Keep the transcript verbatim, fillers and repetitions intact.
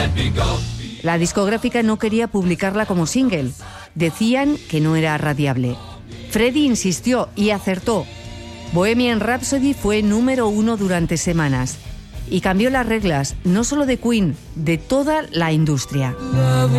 La discográfica no quería publicarla como single. Decían que no era radiable. Freddie insistió y acertó. Bohemian Rhapsody fue número uno durante semanas y cambió las reglas, no solo de Queen, de toda la industria.